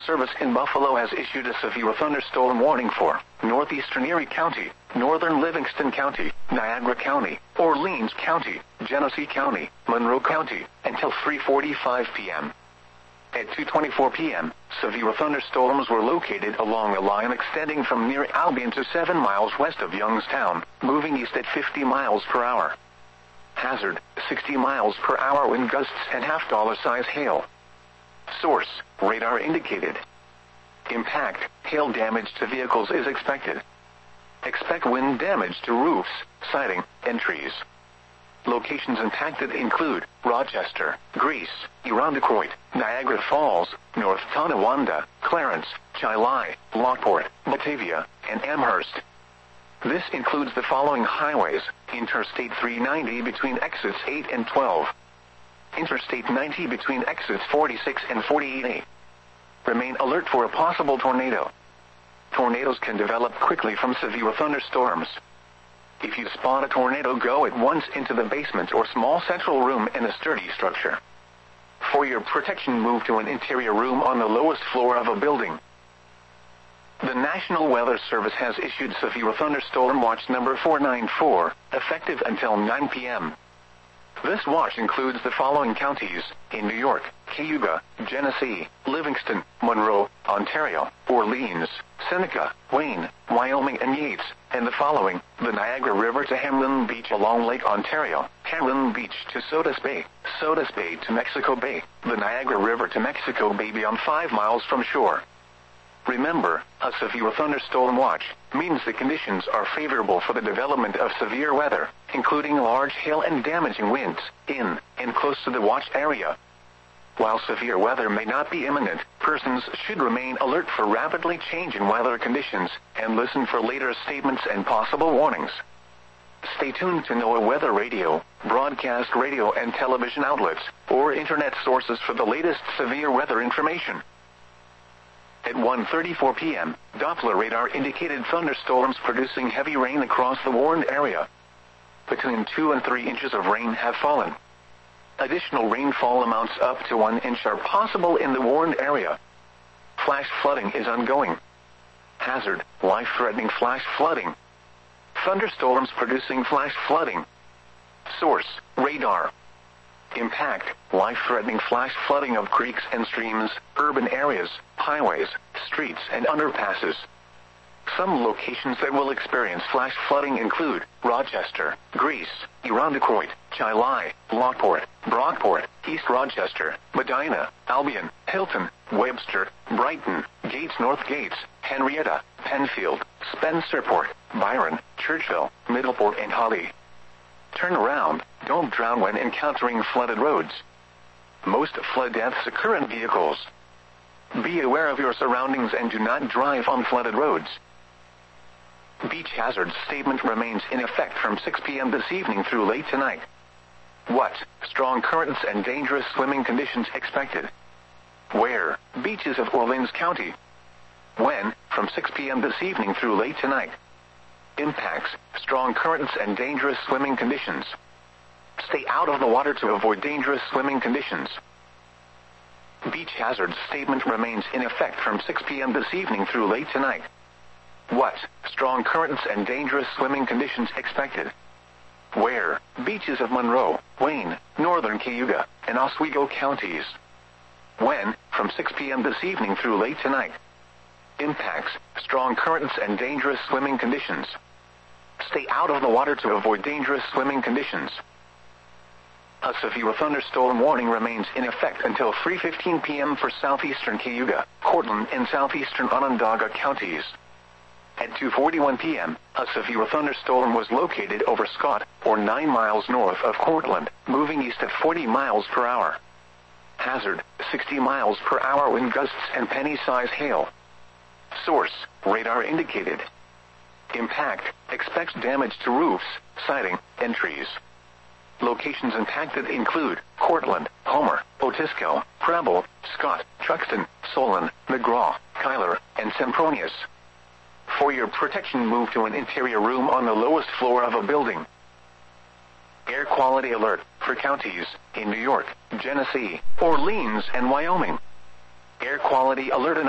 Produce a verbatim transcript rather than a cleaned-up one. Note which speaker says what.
Speaker 1: Service in Buffalo has issued a severe thunderstorm warning for northeastern Erie County, northern Livingston County, Niagara County, Orleans County, Genesee County, Monroe County, until three forty-five p m At two twenty-four p m, severe thunderstorms were located along a line extending from near Albion to seven miles west of Youngstown, moving east at fifty miles per hour. Hazard, sixty miles per hour wind gusts and half dollar size hail. Source, radar indicated. Impact, hail damage to vehicles is expected. Expect wind damage to roofs, siding, and trees. Locations impacted include Rochester, Greece, Irondequoit, Niagara Falls, North Tonawanda, Clarence, Chilai, Lockport, Batavia, and Amherst. This includes the following highways: Interstate three ninety between exits eight and twelve. Interstate ninety between exits forty-six and forty-eight A. Remain alert for a possible tornado. Tornadoes can develop quickly from severe thunderstorms. If you spot a tornado, go at once into the basement or small central room in a sturdy structure. For your protection, move to an interior room on the lowest floor of a building. The National Weather Service has issued severe thunderstorm watch number four nine four, effective until nine p m This watch includes the following counties: in New York, Cayuga, Genesee, Livingston, Monroe, Ontario, Orleans, Seneca, Wayne, Wyoming, and Yates, and the following: the Niagara River to Hamlin Beach along Lake Ontario, Hamlin Beach to Sodus Bay, Sodus Bay to Mexico Bay, the Niagara River to Mexico Bay beyond five miles from shore. Remember, a severe thunderstorm watch means the conditions are favorable for the development of severe weather, including large hail and damaging winds, in and close to the watch area. While severe weather may not be imminent, persons should remain alert for rapidly changing weather conditions and listen for later statements and possible warnings. Stay tuned to NOAA Weather Radio, broadcast radio and television outlets, or internet sources for the latest severe weather information. At one thirty-four p m, Doppler radar indicated thunderstorms producing heavy rain across the warned area. Between two and three inches of rain have fallen. Additional rainfall amounts up to one inch are possible in the warned area. Flash flooding is ongoing. Hazard, life-threatening flash flooding. Thunderstorms producing flash flooding. Source, radar. Impact, life-threatening flash flooding of creeks and streams, urban areas, highways, streets, and underpasses. Some locations that will experience flash flooding include Rochester, Greece, Irondequoit, Chilai, Lockport, Brockport, East Rochester, Medina, Albion, Hilton, Webster, Brighton, Gates North Gates, Henrietta, Penfield, Spencerport, Byron, Churchville, Middleport, and Holly. Turn around, don't drown when encountering flooded roads. Most flood deaths occur in vehicles. Be aware of your surroundings and do not drive on flooded roads. Beach hazard statement remains in effect from six p m this evening through late tonight. What? Strong currents and dangerous swimming conditions expected. Where? Beaches of Orleans County. When? From six p m this evening through late tonight. Impacts, strong currents and dangerous swimming conditions. Stay out of the water to avoid dangerous swimming conditions. Beach hazard statement remains in effect from six p m this evening through late tonight. What? Strong currents and dangerous swimming conditions expected. Where? Beaches of Monroe, Wayne, northern Cayuga, and Oswego counties. When? From six p m this evening through late tonight. Impacts, strong currents and dangerous swimming conditions. Stay out of the water to avoid dangerous swimming conditions. A severe thunderstorm warning remains in effect until three fifteen p m for southeastern Cayuga, Cortland, and southeastern Onondaga counties. At two forty-one p m, a severe thunderstorm was located over Scott, or nine miles north of Cortland, moving east at forty miles per hour. Hazard, sixty miles per hour wind gusts and penny-size hail. Source, radar indicated. Impact, expects damage to roofs, siding, and trees. Locations impacted include Cortland, Homer, Otisco, Preble, Scott, Truxton, Solon, McGraw, Kyler, and Sempronius. For your protection, move to an interior room on the lowest floor of a building. Air quality alert for counties in New York, Genesee, Orleans, and Wyoming. Air quality alert in